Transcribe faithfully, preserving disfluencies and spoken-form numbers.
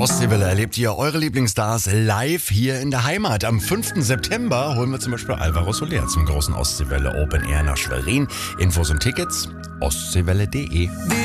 Ostseewelle erlebt ihr eure Lieblingsstars live hier in der Heimat. Am fünften September holen wir zum Beispiel Alvaro Soler zum großen Ostseewelle Open Air nach Schwerin. Infos und Tickets ostseewelle punkt de.